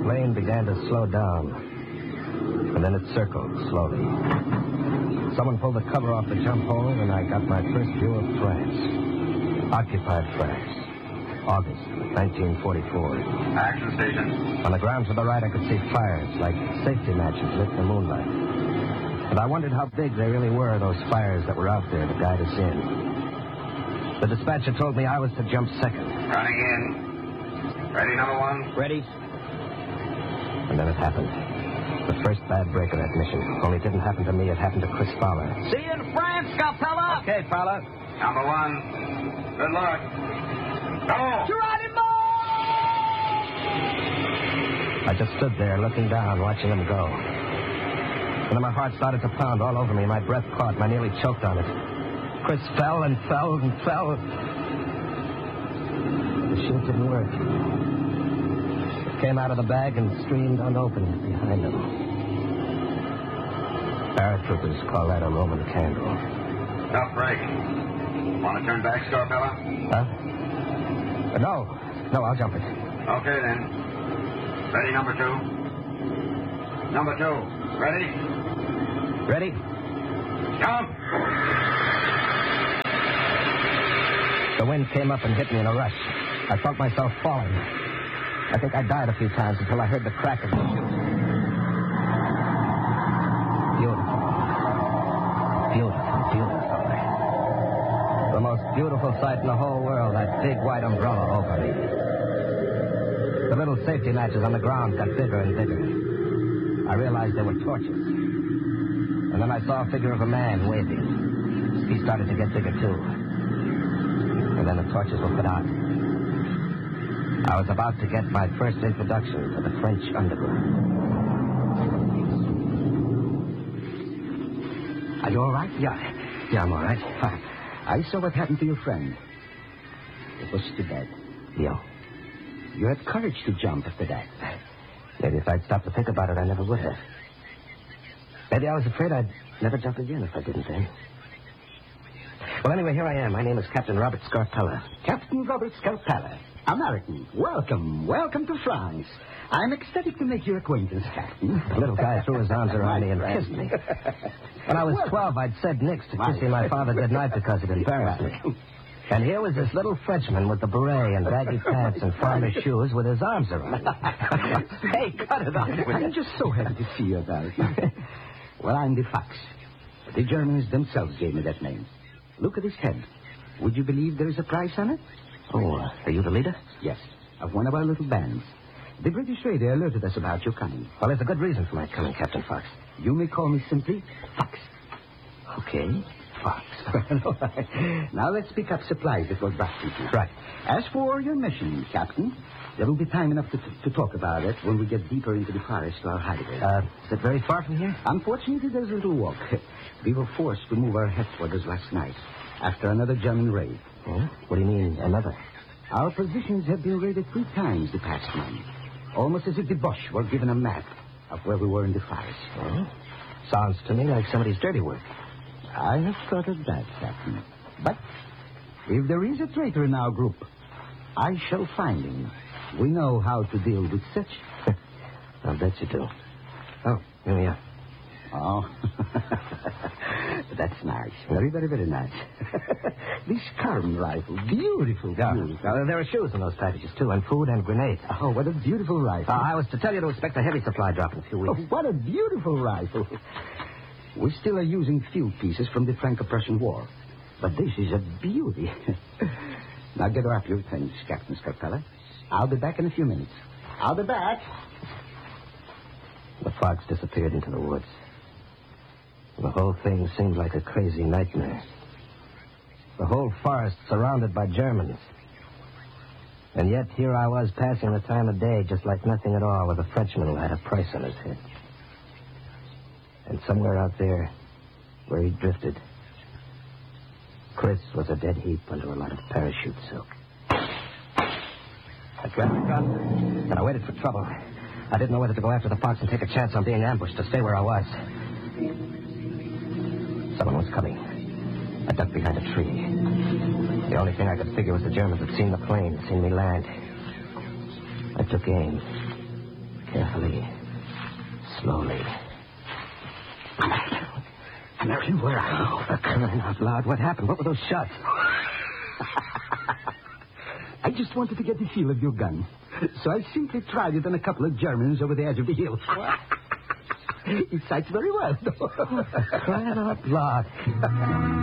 plane began to slow down. And then it circled slowly. Someone pulled the cover off the jump hole, and I got my first view of France. Occupied France. August 1944. Action station. On the ground to the right, I could see fires like safety matches lit in the moonlight. And I wondered how big they really were, those fires that were out there to guide us in. The dispatcher told me I was to jump second. Running in. Ready, number one? Ready. And then it happened. The first bad break of that mission. Only it didn't happen to me, it happened to Chris Fowler. See you in France, Scarpella! Okay, Fowler. Number one. Good luck. Go! Geronimo! I just stood there looking down, watching him go. And then my heart started to pound all over me. My breath caught, and I nearly choked on it. Chris fell and fell and fell. The chute didn't work. It came out of the bag and streamed unopened behind him. Paratroopers call that a Roman candle. Tough break. Want to turn back, Scarpella? Huh? No, I'll jump it. Okay, then. Ready, number two? Number two. Ready? Ready? Jump! The wind came up and hit me in a rush. I felt myself falling. I think I died a few times until I heard the crack of the chute. Beautiful. Beautiful, beautiful. The most beautiful sight in the whole world, that big white umbrella over me. The little safety matches on the ground got bigger and bigger. I realized they were torches. And then I saw a figure of a man waving. He started to get bigger, too. And then the torches were put out. I was about to get my first introduction to the French underground. Are you all right? Yeah, I'm all right. I saw what happened to your friend. It was too bad. Leo. You had courage to jump after that. Maybe if I'd stopped to think about it, I never would have. Maybe I was afraid I'd never jump again if I didn't then. Well, anyway, here I am. My name is Captain Robert Scarpella. Captain Robert Scarpella, American. Welcome to France. I'm ecstatic to make your acquaintance, Captain. The little guy threw his arms around me and kissed me. When I was 12, I'd said nix to kissing my father goodnight because it embarrassed me. And here was this little Frenchman with the beret and baggy pants and farmer's shoes with his arms around me. Hey, cut it out. I'm just so happy to see you, American. Well, I'm the Fox. The Germans themselves gave me that name. Look at his head. Would you believe there is a price on it? Oh, are you the leader? Yes, of one of our little bands. The British radio alerted us about your coming. Well, there's a good reason for my coming, Captain Fox. You may call me simply Fox. Okay, Fox. Now let's pick up supplies that were brought to you. Right. As for your mission, Captain, there will be time enough to talk about it when we get deeper into the forest to our hideaway. Is it very far from here? Unfortunately, there's a little walk. We were forced to move our headquarters last night after another German raid. Oh? What do you mean, another? Our positions have been raided 3 times the past month. Almost as if the Boche were given a map of where we were in the forest. Oh? Sounds to me like somebody's dirty work. I have thought of that, Captain. But if there is a traitor in our group, I shall find him. We know how to deal with such. I'll bet you do. Oh, here we are. Oh, that's nice. Very, very, very nice. This Carm rifle, beautiful, beautiful. There are shoes in those packages, too, and food and grenades. Oh, what a beautiful rifle. I was to tell you to expect a heavy supply drop in a few weeks. Oh, what a beautiful rifle. We still are using field pieces from the Franco-Prussian War. But this is a beauty. Now get up your things, Captain Scarpella. I'll be back in a few minutes. I'll be back. The Fox disappeared into the woods. The whole thing seemed like a crazy nightmare. The whole forest surrounded by Germans. And yet here I was passing the time of day just like nothing at all with a Frenchman who had a price on his head. And somewhere out there, where he drifted, Chris was a dead heap under a lot of parachute silk. I grabbed the gun, and I waited for trouble. I didn't know whether to go after the Fox and take a chance on being ambushed or stay where I was. Someone was coming. I ducked behind a tree. The only thing I could figure was the Germans had seen the plane, seen me land. I took aim. Carefully. Slowly. American, where are you? Oh, for crying out loud. What happened? What were those shots? I just wanted to get the feel of your gun. So I simply tried it on a couple of Germans over the edge of the hill. It sights very well, though. Crying out loud.